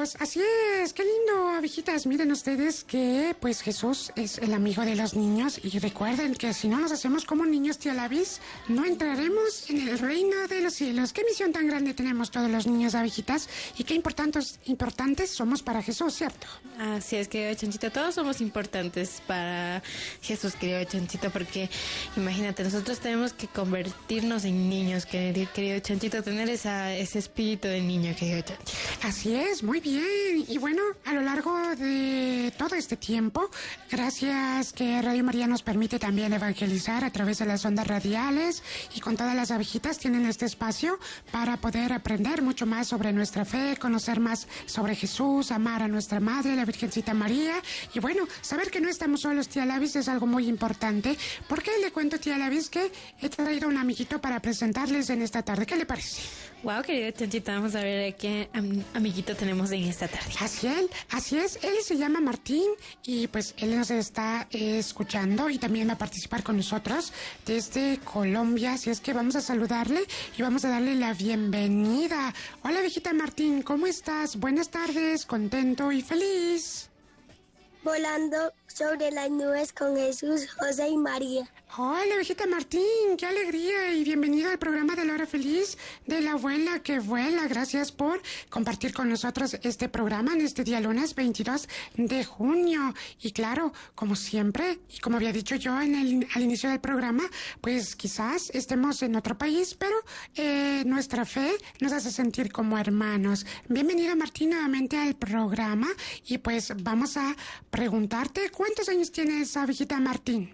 amigos, así es, qué lindo, abejitas. Miren ustedes que pues Jesús es el amigo de los niños y recuerden que si no nos hacemos como niños, tía Lavis, no entraremos en el reino de los cielos. Qué misión tan grande tenemos todos los niños, abejitas, y qué importantes somos para Jesús, ¿cierto? Así es, querido Chanchito, todos somos importantes para Jesús, querido Chanchito, porque imagínate, nosotros tenemos que convertirnos en niños, querido Chanchito, tener ese espíritu de niño, querido Chanchito. Así es, muy bien. Y bueno, a lo largo de todo este tiempo, gracias que Radio María nos permite también evangelizar a través de las ondas radiales y con todas las abejitas tienen este espacio para poder aprender mucho más sobre nuestra fe, conocer más sobre Jesús, amar a nuestra Madre, la Virgencita María. Y bueno, saber que no estamos solos, tía Lavis, es algo muy importante. ¿Por qué le cuento, tía Lavis, que he traído un amiguito para presentarles en esta tarde? ¿Qué le parece? Wow, querido Chanchito, vamos a ver qué amiguito tenemos en esta tarde. Así es, él se llama Martín y pues él nos está escuchando y también va a participar con nosotros desde Colombia, así es que vamos a saludarle y vamos a darle la bienvenida. Hola, viejita Martín, ¿cómo estás? Buenas tardes, contento y feliz. Volando sobre las nubes con Jesús, José y María. Hola, viejita Martín, qué alegría y bienvenido al programa de la hora feliz de la abuela que vuela. Gracias por compartir con nosotros este programa en este día lunes 22 de junio. Y claro, como siempre, y como había dicho yo al inicio del programa, pues quizás estemos en otro país, pero nuestra fe nos hace sentir como hermanos. Bienvenido, Martín, nuevamente al programa y pues vamos a preguntarte, ¿cuántos años tienes, viejita Martín?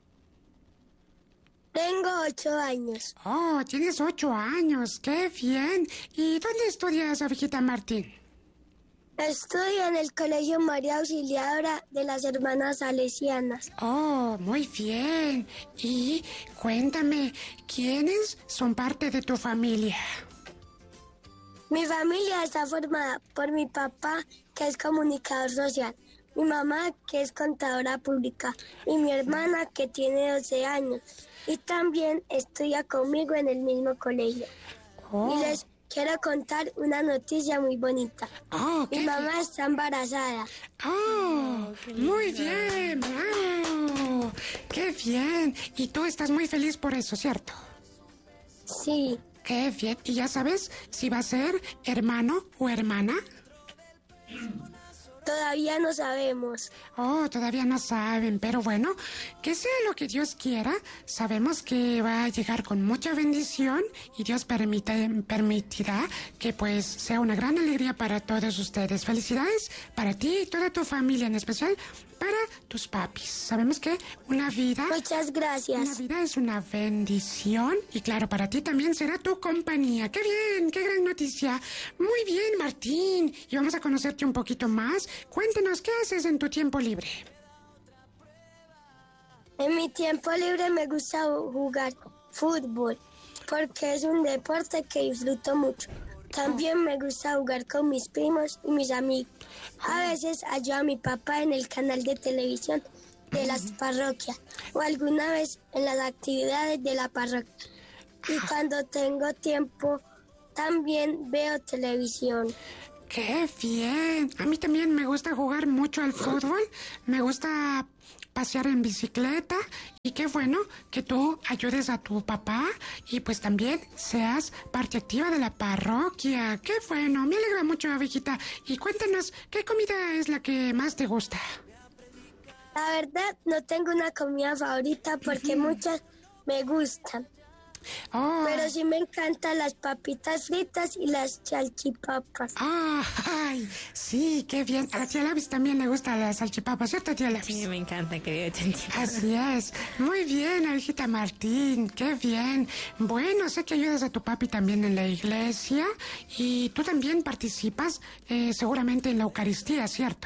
Tengo 8 años. Oh, tienes 8 años, qué bien. ¿Y dónde estudias, abejita Martín? Estudio en el Colegio María Auxiliadora de las Hermanas Salesianas. Oh, muy bien. Y cuéntame, ¿quiénes son parte de tu familia? Mi familia está formada por mi papá, que es comunicador social, mi mamá, que es contadora pública, y mi hermana, que tiene 12 años. Y también estudia conmigo en el mismo colegio. Oh. Y les quiero contar una noticia muy bonita. Oh, mi mamá está embarazada. Oh, muy bien. Wow. Qué bien. Y tú estás muy feliz por eso, ¿cierto? Sí. Qué bien. ¿Y ya sabes si va a ser hermano o hermana? Todavía no sabemos. Oh, todavía no saben, pero bueno, que sea lo que Dios quiera, sabemos que va a llegar con mucha bendición y Dios permitirá que pues sea una gran alegría para todos ustedes. Felicidades para ti y toda tu familia, en especial para tus papis. Sabemos que una vida... Muchas gracias. Una vida es una bendición y claro, para ti también será tu compañía. ¡Qué bien! ¡Qué gran noticia! Muy bien, Martín. Y vamos a conocerte un poquito más. Cuéntanos, ¿qué haces en tu tiempo libre? En mi tiempo libre me gusta jugar fútbol porque es un deporte que disfruto mucho. También me gusta jugar con mis primos y mis amigos. A veces ayudo a mi papá en el canal de televisión de las parroquias o alguna vez en las actividades de la parroquia. Y cuando tengo tiempo también veo televisión. ¡Qué bien! A mí también me gusta jugar mucho al fútbol, me gusta pasear en bicicleta y qué bueno que tú ayudes a tu papá y pues también seas parte activa de la parroquia. ¡Qué bueno! Me alegra mucho, abejita. Y cuéntanos, ¿qué comida es la que más te gusta? La verdad, no tengo una comida favorita porque muchas me gustan. Oh. Pero sí me encantan las papitas fritas y las salchipapas. ¡Ay! Sí, qué bien. A la tía Lavis también le gusta la salchipapa, ¿cierto, tía Lavis? Sí, me encanta, querido Chanchito. Así es. Muy bien, abejita Martín. Qué bien. Bueno, sé que ayudas a tu papi también en la iglesia y tú también participas seguramente en la Eucaristía, ¿cierto?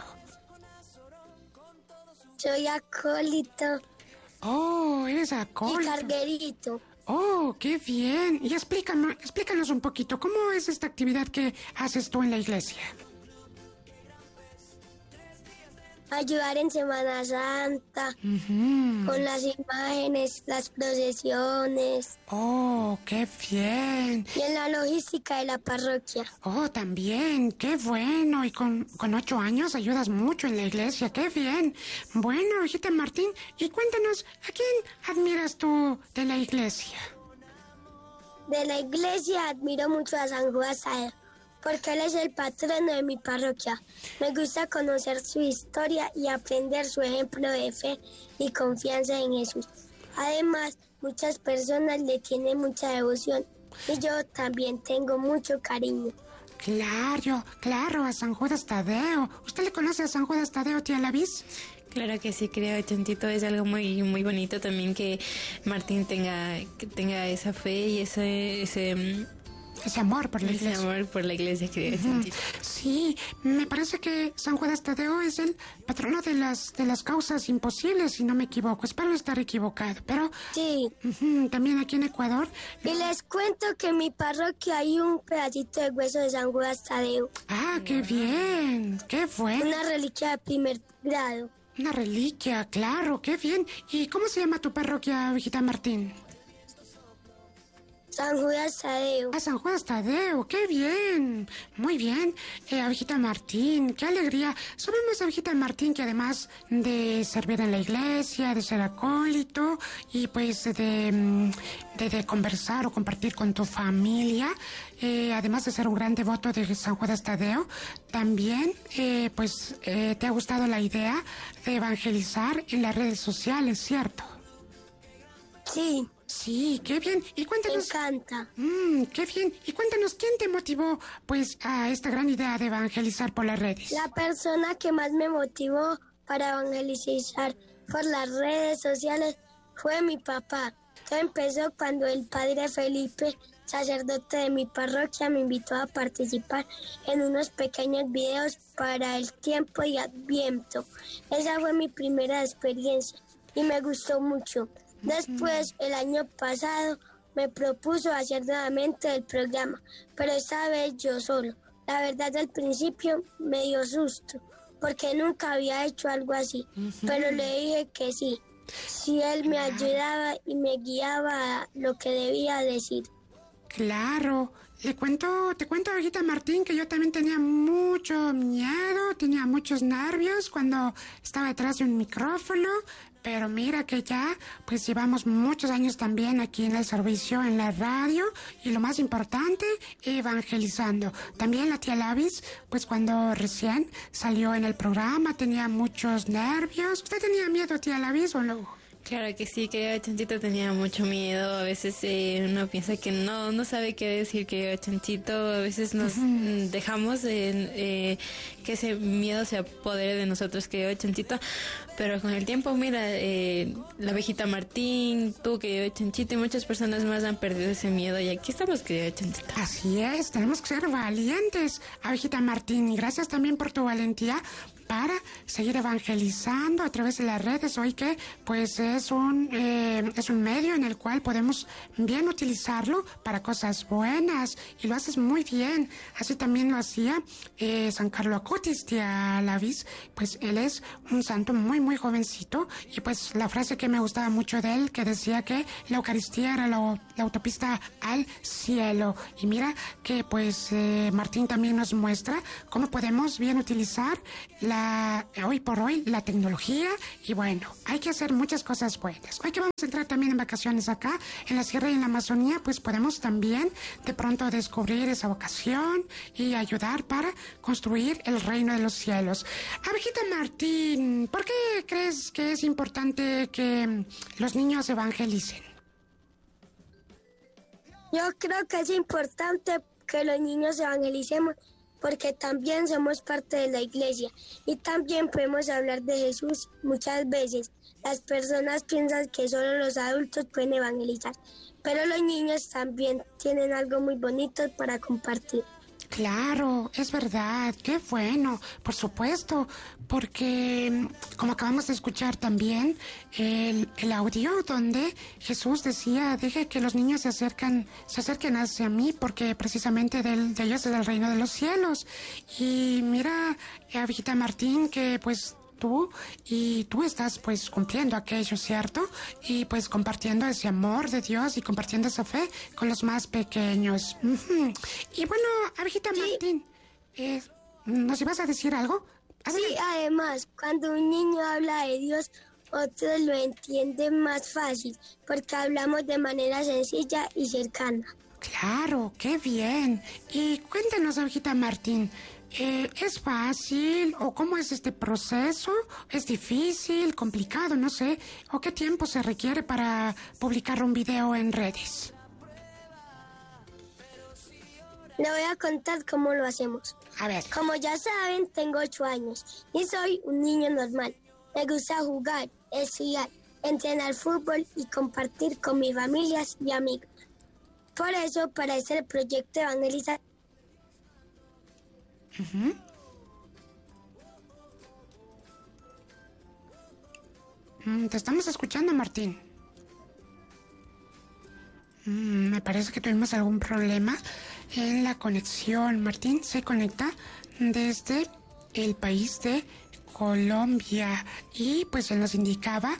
Soy acólito. Oh, eres acólito. Y carguerito. Oh, qué bien. Y explícanos un poquito, ¿cómo es esta actividad que haces tú en la iglesia? ayudar en Semana Santa, Ujú. con las imágenes, las procesiones Oh, qué bien. y en la logística de la parroquia. Oh, también, qué bueno. Y con 8 años ayudas mucho en la iglesia, qué bien. Bueno, hijita Martín, y cuéntanos, ¿a quién admiras tú de la iglesia? De la iglesia admiro mucho a San Judas Tadeo, porque él es el patrono de mi parroquia. Me gusta conocer su historia y aprender su ejemplo de fe y confianza en Jesús. Además, muchas personas le tienen mucha devoción y yo también tengo mucho cariño. Claro, a San Judas Tadeo. ¿Usted le conoce a San Judas Tadeo, tía Lavis? Claro que sí, creo, Chantito, es algo muy muy bonito también que Martín tenga esa fe y Ese amor por la ese iglesia. amor por la iglesia, creo, Chantito. Sí, me parece que San Judas Tadeo es el patrono de las causas imposibles, si no me equivoco. Espero estar equivocado, pero Sí, también aquí en Ecuador. y les cuento que en mi parroquia hay un pedacito de hueso de San Judas Tadeo, Ah, qué bien, qué bueno. una reliquia de primer grado. Una reliquia, claro, qué bien. ¿Y cómo se llama tu parroquia, hijita Martín? San Judas Tadeo. A San Judas Tadeo, qué bien, muy bien. Abejita Martín, qué alegría. Sabemos, Abejita Martín, que además de servir en la iglesia, de ser acólito y pues de conversar o compartir con tu familia, además de ser un gran devoto de San Judas Tadeo, también te ha gustado la idea de evangelizar en las redes sociales, ¿cierto? Sí, Sí, qué bien. Y me cuéntanos. encanta. Qué bien. Y cuéntanos, ¿quién te motivó, pues, a esta gran idea de evangelizar por las redes? La persona que más me motivó para evangelizar por las redes sociales fue mi papá. Todo empezó cuando el padre Felipe, sacerdote de mi parroquia, me invitó a participar en unos pequeños videos para el tiempo y Adviento. Esa fue mi primera experiencia y me gustó mucho. Después, el año pasado, me propuso hacer nuevamente el programa, pero esta vez yo solo. La verdad, al principio me dio susto, porque nunca había hecho algo así, pero le dije que sí, si él me ayudaba y me guiaba a lo que debía decir. Claro. Te cuento, Abejita Martín, que yo también tenía mucho miedo, tenía muchos nervios cuando estaba detrás de un micrófono, pero mira que ya, pues llevamos muchos años también aquí en el servicio, en la radio, y lo más importante, evangelizando. También la tía Lavis, pues cuando recién salió en el programa, tenía muchos nervios. ¿Usted tenía miedo, tía Lavis, o no? Claro que sí, creo, Chanchito tenía mucho miedo. A veces uno piensa que no sabe qué decir, creo, Chanchito. A veces nos dejamos que ese miedo se apodere de nosotros, creo, Chanchito. Pero con el tiempo, mira, la abejita Martín, tú, creo, Chanchito, y muchas personas más han perdido ese miedo. Y aquí estamos, creo, Chanchito. Así es, tenemos que ser valientes, Abejita Martín, y gracias también por tu valentía para seguir evangelizando a través de las redes. Hoy que pues es un medio en el cual podemos bien utilizarlo para cosas buenas, y lo haces muy bien. Así también lo hacía San Carlo Acutis, tía Lavis. Pues él es un santo muy jovencito, y pues la frase que me gustaba mucho de él, que decía que la Eucaristía era la autopista al cielo. Y mira que pues Martín también nos muestra cómo podemos bien utilizar hoy por hoy la tecnología, y bueno, hay que hacer muchas cosas buenas. Hoy que vamos a entrar también en vacaciones acá en la sierra y en la Amazonía, pues podemos también de pronto descubrir esa vocación y ayudar para construir el reino de los cielos. Abejita Martín, ¿por qué crees que es importante que los niños evangelicen? Yo creo que es importante que los niños evangelicemos porque también somos parte de la iglesia y también podemos hablar de Jesús muchas veces. Las personas piensan que solo los adultos pueden evangelizar, pero los niños también tienen algo muy bonito para compartir. Claro, es verdad, qué bueno, por supuesto, porque como acabamos de escuchar también el audio donde Jesús decía, deje que los niños se acerquen hacia mí, porque precisamente de ellos es el reino de los cielos. Y mira, abejita Martín, que pues tú estás pues cumpliendo aquello, ¿cierto? Y pues compartiendo ese amor de Dios y compartiendo esa fe con los más pequeños. Ujú. Y bueno, abejita Martín, ¿nos ibas a decir algo? Sí, además, cuando un niño habla de Dios, otros lo entienden más fácil, porque hablamos de manera sencilla y cercana. Claro, qué bien. Y cuéntanos, abejita Martín, ¿es fácil o cómo es este proceso? ¿Es difícil, complicado, no sé? ¿O qué tiempo se requiere para publicar un video en redes? Le voy a contar cómo lo hacemos. A ver. Como ya saben, tengo 8 años y soy un niño normal. Me gusta jugar, estudiar, entrenar fútbol y compartir con mis familias y amigos. Por eso, para este proyecto Evangeliza... Te estamos escuchando, Martín. Me parece que tuvimos algún problema en la conexión. Martín se conecta desde el país de Colombia y pues él nos indicaba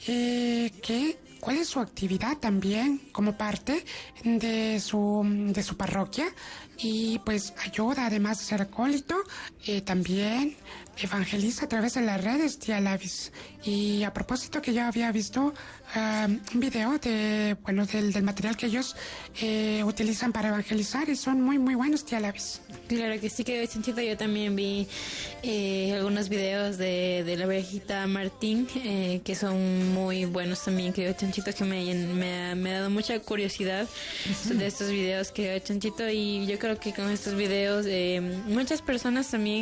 cuál es su actividad también como parte de su parroquia y pues ayuda además de ser acólito, también evangeliza a través de las redes, tía Lavis. Y a propósito que yo había visto un video del material que ellos utilizan para evangelizar y son muy muy buenos, tía Lavis. Claro que sí, que Chanchito, yo también vi algunos videos de la abejita Martín que son muy buenos también, creo, Chanchito, que me ha dado mucha curiosidad de estos videos, que Chanchito, y yo creo que con estos videos muchas personas también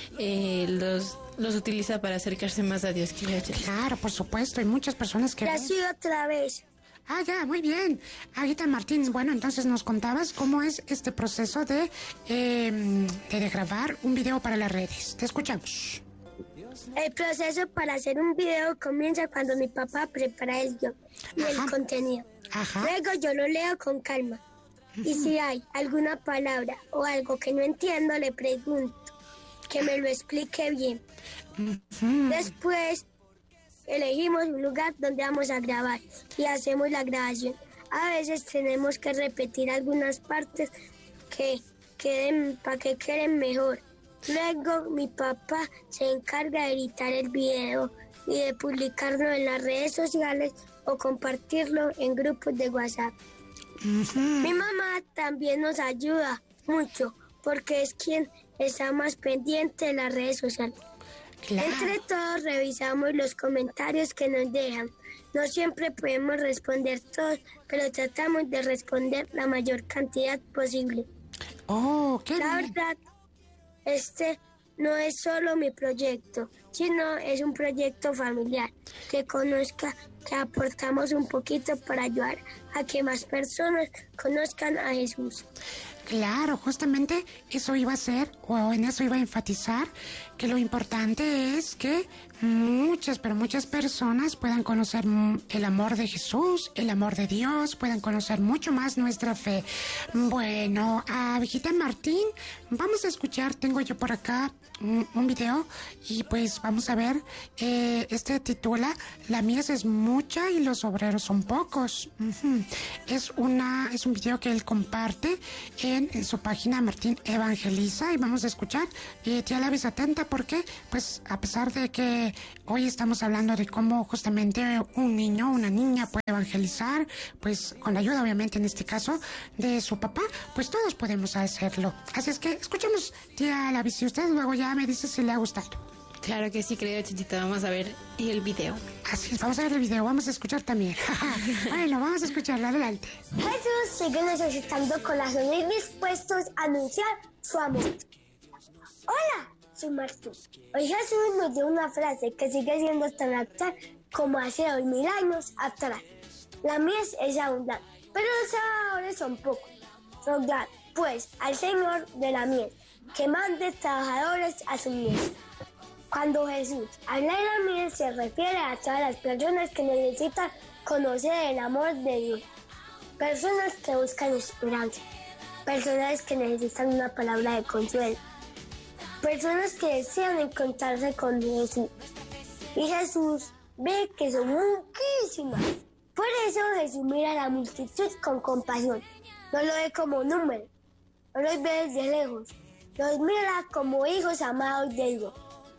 los utiliza para acercarse más a Dios. Claro, por supuesto, hay muchas personas que... Ya sí, otra vez. Ah, ya, muy bien. Ahorita Martín, bueno, entonces nos contabas cómo es este proceso de grabar un video para las redes. Te escuchamos. El proceso para hacer un video comienza cuando mi papá prepara el guión y el contenido. Ajá. Luego yo lo leo con calma. Y si hay alguna palabra o algo que no entiendo, le pregunto que me lo explique bien. Después elegimos un lugar donde vamos a grabar y hacemos la grabación. A veces tenemos que repetir algunas partes para que queden mejor. Luego mi papá se encarga de editar el video y de publicarlo en las redes sociales o compartirlo en grupos de WhatsApp. Mi mamá también nos ayuda mucho porque es quien está más pendiente de las redes sociales. Claro. Entre todos revisamos los comentarios que nos dejan. No siempre podemos responder todos, pero tratamos de responder la mayor cantidad posible. Oh, qué La bien. verdad, este no es solo mi proyecto, sino es un proyecto familiar que aportamos un poquito para ayudar a que más personas conozcan a Jesús. Claro, justamente eso iba a ser, o en eso iba a enfatizar, que lo importante es que muchas personas puedan conocer el amor de Jesús, el amor de Dios, puedan conocer mucho más nuestra fe. Bueno, abejita Martín, vamos a escuchar, tengo yo por acá un video y pues vamos a ver, este titula La mies es mucha y los obreros son pocos. Es un video que él comparte en su página Martín Evangeliza y vamos a escuchar. Tía Lavis, atenta porque pues a pesar de que hoy estamos hablando de cómo justamente un niño, una niña puede evangelizar, pues con la ayuda obviamente en este caso de su papá, pues todos podemos hacerlo. Así es que escuchemos, tía Lavis, y usted luego ya me dice si le ha gustado. Claro que sí, querido Chanchito, vamos a ver el video. Así es, vamos a ver el video, vamos a escuchar también. Bueno, vamos a escucharlo, adelante. Jesús sigue necesitando corazones dispuestos a anunciar su amor. Hola, soy Martín. Hoy Jesús nos dio una frase que sigue siendo tan actual como hace 2000 años atrás. La mies es abundante, pero los trabajadores son pocos. Rogad, pues, al Señor de la mies, que mande trabajadores a su mies. Cuando Jesús habla de la mies, se refiere a todas las personas que necesitan conocer el amor de Dios. Personas que buscan esperanza. Personas que necesitan una palabra de consuelo. personas que desean encontrarse con Jesús. Y Jesús ve que son muchísimas. Por eso Jesús mira a la multitud con compasión. No lo ve como número, no los ve desde lejos. Los mira como hijos amados de Dios.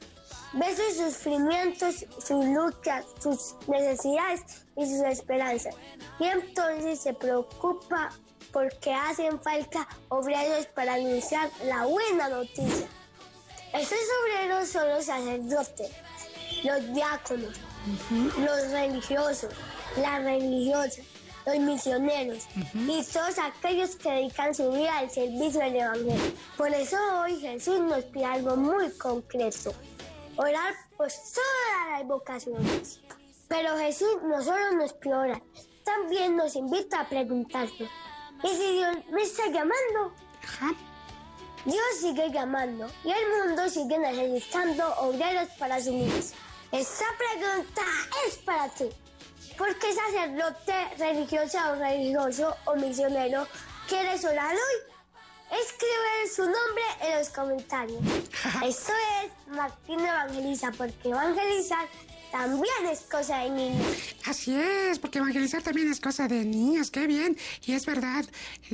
Ve sus sufrimientos, sus luchas, sus necesidades y sus esperanzas. Y entonces se preocupa porque hacen falta obreros para anunciar la buena noticia. Estos obreros son los sacerdotes, los diáconos, los religiosos, las religiosas, los misioneros y todos aquellos que dedican su vida al servicio del Evangelio. Por eso hoy Jesús nos pide algo muy concreto: orar por todas las vocaciones. Pero Jesús no solo nos pide orar, también nos invita a preguntarnos: ¿y si Dios me está llamando? Dios sigue llamando y el mundo sigue necesitando obreros para su misión. Esta pregunta es para ti. ¿Por qué sacerdote, religiosa o religioso o misionero quieres orar hoy? Escribe su nombre en los comentarios. Esto es Martín Evangeliza, porque evangelizar también es cosa de niños. Así es, porque evangelizar también es cosa de niños, qué bien. Y es verdad,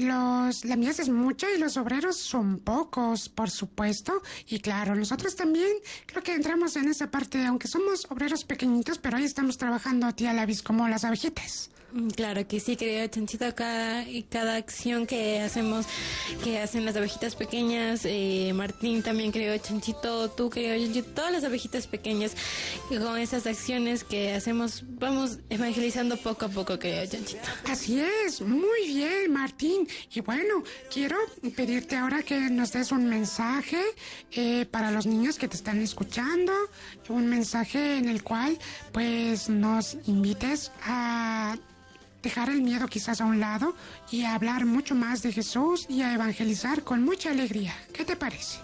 la mies es mucha y los obreros son pocos, por supuesto. Y claro, nosotros también creo que entramos en esa parte, aunque somos obreros pequeñitos, pero ahí estamos trabajando, tía Lavis, como las abejitas. Claro que sí, querido Chanchito, cada acción que hacemos, que hacen las abejitas pequeñas, Martín también, querido Chanchito, tú, querido Chanchito, todas las abejitas pequeñas, y con esas acciones que hacemos, vamos evangelizando poco a poco, querido Chanchito. Así es, muy bien, Martín. Y bueno, quiero pedirte ahora que nos des un mensaje para los niños que te están escuchando, un mensaje en el cual pues nos invites a dejar el miedo quizás a un lado y a hablar mucho más de Jesús y a evangelizar con mucha alegría. ¿Qué te parece?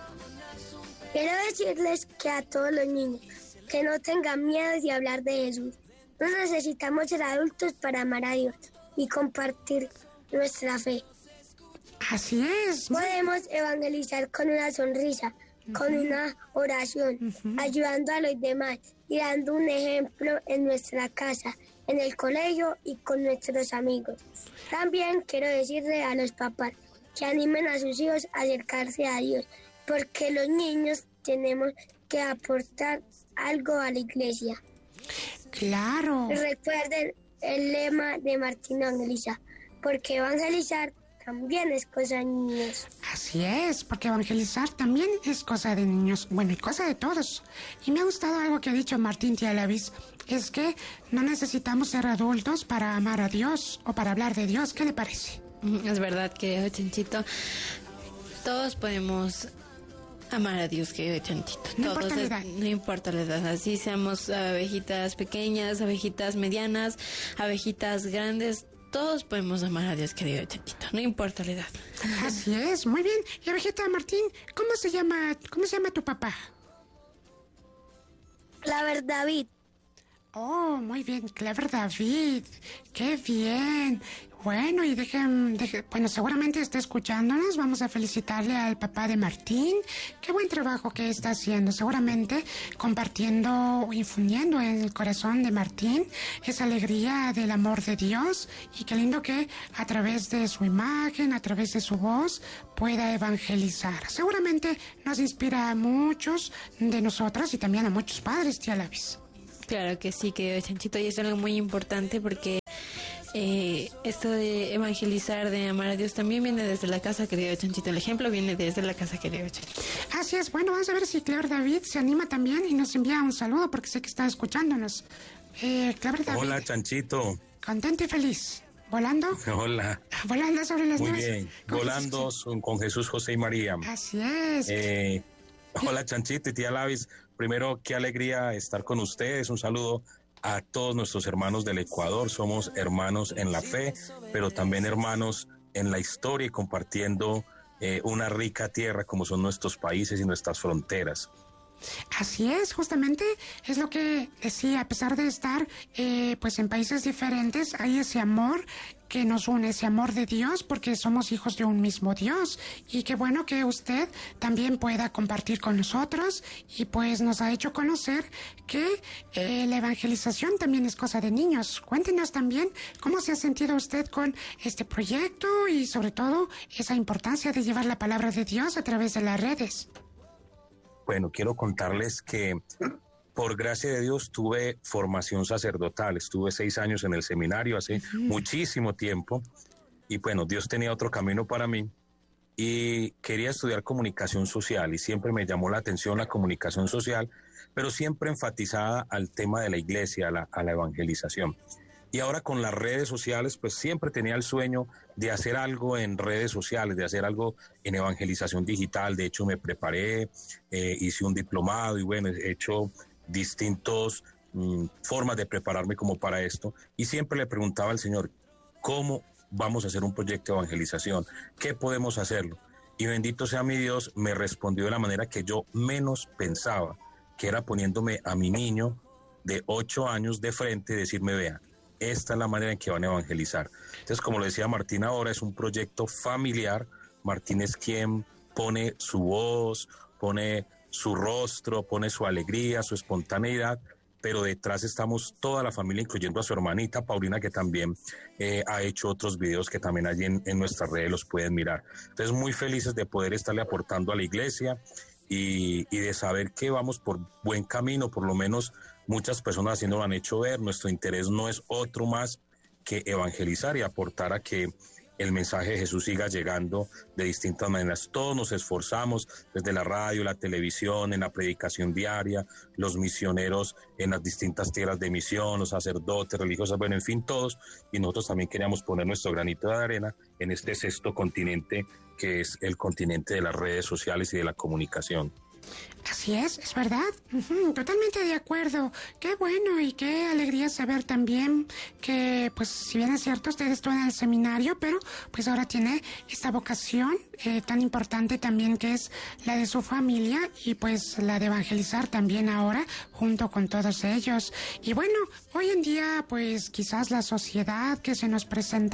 Quiero decirles que a todos los niños que no tengan miedo de hablar de Jesús. No necesitamos ser adultos para amar a Dios y compartir nuestra fe. Así es. Podemos evangelizar con una sonrisa, con una oración, ayudando a los demás y dando un ejemplo en nuestra casa, en el colegio y con nuestros amigos. También quiero decirle a los papás que animen a sus hijos a acercarse a Dios, porque los niños tenemos que aportar algo a la iglesia. Claro. Recuerden el lema de Martín Evangeliza, porque evangelizar también es cosa de niños. Así es, porque evangelizar también es cosa de niños, bueno, y cosa de todos. Y me ha gustado algo que ha dicho Martín Tía Lavis, es que no necesitamos ser adultos para amar a Dios o para hablar de Dios. ¿Qué le parece? Es verdad, querido Chanchito, todos podemos amar a Dios, querido Chanchito. No Todos, importa la edad. no importa la edad, así seamos abejitas pequeñas, abejitas medianas, abejitas grandes. Todos podemos amar a Dios, querido Chanchito, no importa la edad. Así es, muy bien. Y abejita Martín, ¿cómo se llama tu papá? Clever David. Oh, muy bien, Clever David. Qué bien. Bueno, y bueno, seguramente está escuchándonos. Vamos a felicitarle al papá de Martín. Qué buen trabajo que está haciendo. Seguramente compartiendo, infundiendo en el corazón de Martín esa alegría del amor de Dios. Y qué lindo que a través de su imagen, a través de su voz, pueda evangelizar. Seguramente nos inspira a muchos de nosotros y también a muchos padres, tía Lavis. Claro que sí, querido Chanchito, y es algo muy importante porque esto de evangelizar, de amar a Dios, también viene desde la casa, querido Chanchito. El ejemplo viene desde la casa, querido Chanchito. Así es. Bueno, vamos a ver si Clever David se anima también y nos envía un saludo porque sé que está escuchándonos. Clever David. Hola, Chanchito. Contento y feliz. ¿Volando? Hola. Volando sobre las Muy nubes. bien. Volando con Jesús, José y María. Así es. Hola, Chanchito y tía Lavis. Primero, qué alegría estar con ustedes. Un saludo a todos nuestros hermanos del Ecuador. Somos hermanos en la fe, pero también hermanos en la historia y compartiendo una rica tierra como son nuestros países y nuestras fronteras. Así es, justamente es lo que decía, a pesar de estar pues en países diferentes, hay ese amor que nos une, ese amor de Dios, porque somos hijos de un mismo Dios. Y qué bueno que usted también pueda compartir con nosotros y pues nos ha hecho conocer que la evangelización también es cosa de niños. Cuéntenos también cómo se ha sentido usted con este proyecto y sobre todo esa importancia de llevar la palabra de Dios a través de las redes. Bueno, quiero contarles que por gracia de Dios tuve formación sacerdotal, estuve 6 años en el seminario hace muchísimo tiempo y bueno, Dios tenía otro camino para mí y quería estudiar comunicación social y siempre me llamó la atención la comunicación social, pero siempre enfatizada al tema de la iglesia, a la evangelización. Y ahora con las redes sociales, pues siempre tenía el sueño de hacer algo en redes sociales, de hacer algo en evangelización digital. De hecho, me preparé, hice un diplomado y bueno, he hecho distintas formas de prepararme como para esto. Y siempre le preguntaba al Señor, ¿cómo vamos a hacer un proyecto de evangelización? ¿Qué podemos hacerlo? Y bendito sea mi Dios, me respondió de la manera que yo menos pensaba, que era poniéndome a mi niño de 8 años de frente y decirme, vea, esta es la manera en que van a evangelizar. Entonces, como lo decía Martín ahora, es un proyecto familiar. Martín es quien pone su voz, pone su rostro, pone su alegría, su espontaneidad, pero detrás estamos toda la familia, incluyendo a su hermanita Paulina, que también ha hecho otros videos que también allí en nuestras redes los pueden mirar. Entonces, muy felices de poder estarle aportando a la iglesia y de saber que vamos por buen camino, por lo menos muchas personas así nos lo han hecho ver. Nuestro interés no es otro más que evangelizar y aportar a que el mensaje de Jesús siga llegando de distintas maneras. Todos nos esforzamos desde la radio, la televisión, en la predicación diaria, los misioneros en las distintas tierras de misión, los sacerdotes, religiosas, bueno, en fin, todos. Y nosotros también queríamos poner nuestro granito de arena en este sexto continente, que es el continente de las redes sociales y de la comunicación. Así es verdad, totalmente de acuerdo. Qué bueno y qué alegría saber también que, pues, si bien es cierto, usted estuvo en el seminario, pero pues ahora tiene esta vocación tan importante también, que es la de su familia y pues la de evangelizar también ahora junto con todos ellos. Y bueno, hoy en día pues quizás la sociedad que se nos presenta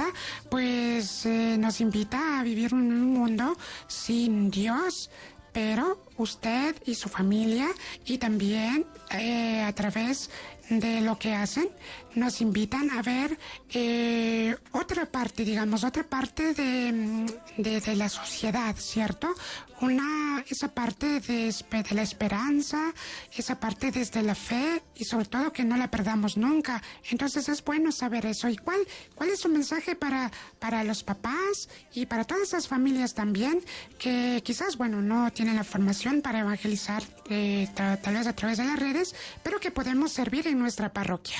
pues nos invita a vivir en un mundo sin Dios, pero usted y su familia y también a través de lo que hacen nos invitan a ver otra parte, digamos, otra parte de la sociedad, ¿cierto? Esa parte de la esperanza, esa parte desde la fe y sobre todo que no la perdamos nunca. Entonces es bueno saber eso. ¿Y cuál es su mensaje para los papás y para todas esas familias también que quizás, bueno, no tienen la formación para evangelizar tal vez a través de las redes, pero que podemos servir en nuestra parroquia?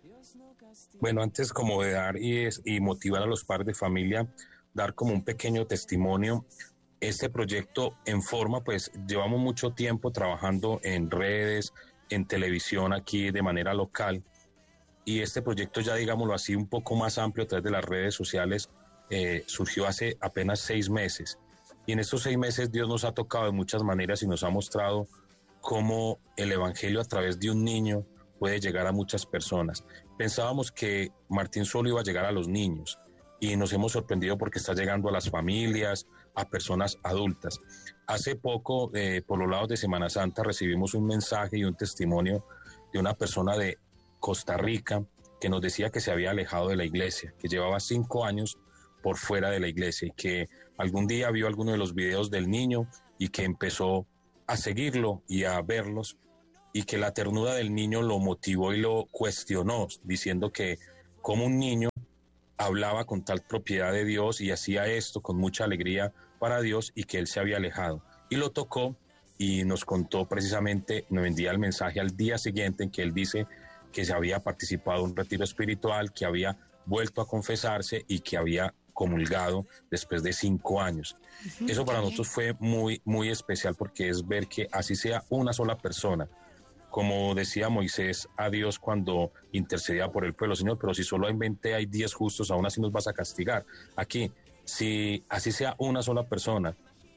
Bueno, antes como de dar y motivar a los padres de familia, dar como un pequeño testimonio. Este proyecto en forma, pues llevamos mucho tiempo trabajando en redes, en televisión aquí de manera local, y este proyecto ya, digámoslo así, un poco más amplio a través de las redes sociales, surgió hace apenas 6 meses. Y en estos 6 meses Dios nos ha tocado de muchas maneras y nos ha mostrado cómo el evangelio a través de un niño puede llegar a muchas personas. Pensábamos que Martín solo iba a llegar a los niños y nos hemos sorprendido porque está llegando a las familias, a personas adultas. Hace poco, por los lados de Semana Santa, recibimos un mensaje y un testimonio de una persona de Costa Rica que nos decía que se había alejado de la iglesia, que llevaba 5 años por fuera de la iglesia y que algún día vio alguno de los videos del niño y que empezó a seguirlo y a verlos, y que la ternura del niño lo motivó y lo cuestionó, diciendo que como un niño hablaba con tal propiedad de Dios y hacía esto con mucha alegría para Dios y que él se había alejado. Y lo tocó y nos contó precisamente, me envía el mensaje al día siguiente en que él dice que se había participado en un retiro espiritual, que había vuelto a confesarse y que había comulgado después de 5 años. Eso para nosotros fue muy, muy especial porque es ver que así sea una sola persona. Como decía Moisés a Dios cuando intercedía por el pueblo, Señor, pero si solamente hay 10 justos, aún así nos vas a castigar. Aquí, si así sea una sola persona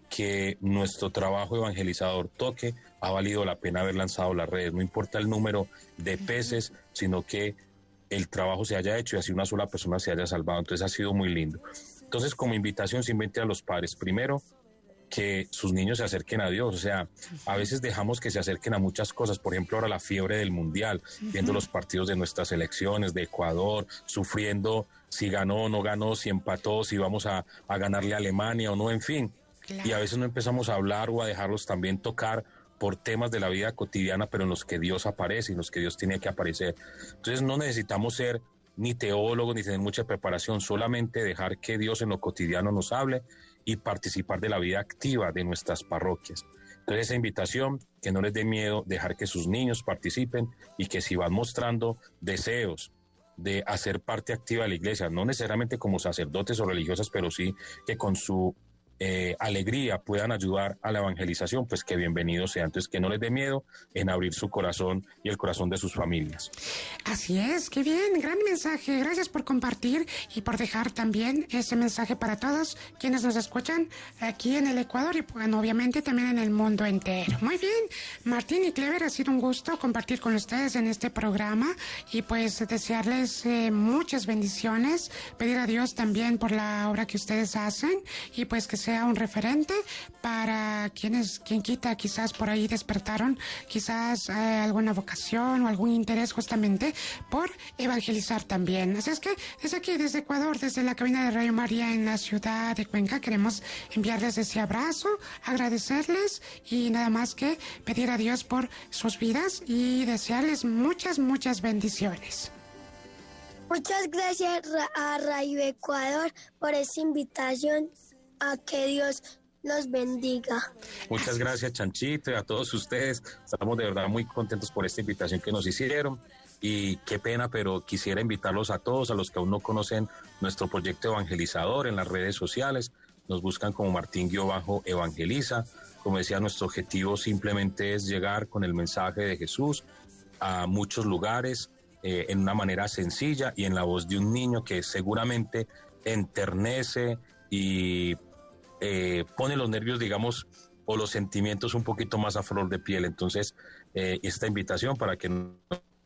que nuestro trabajo evangelizador toque, ha valido la pena haber lanzado las redes. No importa el número de peces, sino que el trabajo se haya hecho y así una sola persona se haya salvado. Entonces ha sido muy lindo. Entonces, como invitación simplemente a los padres, primero, que sus niños se acerquen a Dios. O sea, a veces dejamos que se acerquen a muchas cosas. Por ejemplo, ahora la fiebre del mundial, viendo los partidos de nuestras selecciones, de Ecuador, sufriendo si ganó o no ganó, si empató, si vamos a ganarle a Alemania o no, en fin. Claro. Y a veces no empezamos a hablar o a dejarlos también tocar por temas de la vida cotidiana, pero en los que Dios aparece, en los que Dios tiene que aparecer. Entonces no necesitamos ser ni teólogos, ni tener mucha preparación, solamente dejar que Dios en lo cotidiano nos hable y participar de la vida activa de nuestras parroquias. Entonces esa invitación, que no les dé miedo dejar que sus niños participen y que si van mostrando deseos de hacer parte activa de la iglesia, no necesariamente como sacerdotes o religiosas, pero sí que con su alegría puedan ayudar a la evangelización, pues que bienvenidos sean. Entonces que no les dé miedo en abrir su corazón y el corazón de sus familias. Así es, qué bien, gran mensaje. Gracias por compartir y por dejar también ese mensaje para todos quienes nos escuchan aquí en el Ecuador y bueno, obviamente también en el mundo entero. Muy bien, Martín y Clever, ha sido un gusto compartir con ustedes en este programa y pues desearles muchas bendiciones, pedir a Dios también por la obra que ustedes hacen y pues que sea un referente para quien quita, quizás por ahí despertaron quizás alguna vocación o algún interés justamente por evangelizar también. Así es que desde aquí, desde Ecuador, desde la cabina de Radio María en la ciudad de Cuenca, queremos enviarles ese abrazo, agradecerles y nada más que pedir a Dios por sus vidas y desearles muchas, muchas bendiciones. Muchas gracias a Radio Ecuador por esta invitación. A que Dios los bendiga. Muchas gracias, Chanchito, y a todos ustedes. Estamos de verdad muy contentos por esta invitación que nos hicieron. Y qué pena, pero quisiera invitarlos a todos, a los que aún no conocen nuestro proyecto evangelizador en las redes sociales. Nos buscan como Martín-Evangeliza. Como decía, nuestro objetivo simplemente es llegar con el mensaje de Jesús a muchos lugares en una manera sencilla y en la voz de un niño que seguramente enternece y pone los nervios, digamos, o los sentimientos un poquito más a flor de piel. Entonces, esta invitación para que nos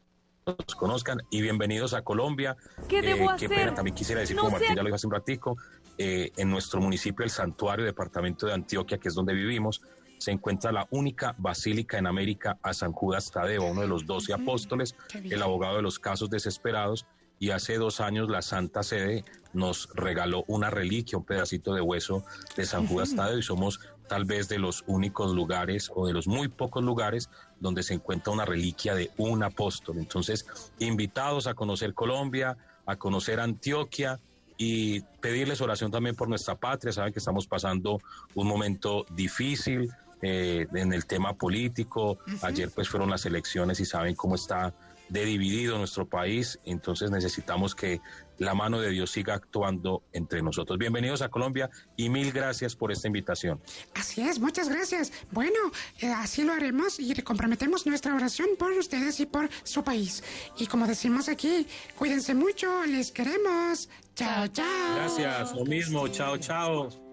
conozcan y bienvenidos a Colombia. ¿Qué debo hacer? Pena, también quisiera decir, como Martín ya lo dijo hace un ratico, en nuestro municipio, el Santuario, departamento de Antioquia, que es donde vivimos, se encuentra la única basílica en América a San Judas Tadeo, uno de los 12 apóstoles, el abogado de los casos desesperados. Y hace 2 años la Santa Sede nos regaló una reliquia, un pedacito de hueso de San Judas Tadeo, y somos tal vez de los únicos lugares o de los muy pocos lugares donde se encuentra una reliquia de un apóstol. Entonces, invitados a conocer Colombia, a conocer Antioquia y pedirles oración también por nuestra patria. Saben que estamos pasando un momento difícil en el tema político. Ayer pues fueron las elecciones y saben cómo está de dividido nuestro país, entonces necesitamos que la mano de Dios siga actuando entre nosotros. Bienvenidos a Colombia y mil gracias por esta invitación. Así es, muchas gracias. Bueno, así lo haremos y comprometemos nuestra oración por ustedes y por su país. Y como decimos aquí, cuídense mucho, les queremos. Chao, chao. Gracias, lo mismo, chao, chao.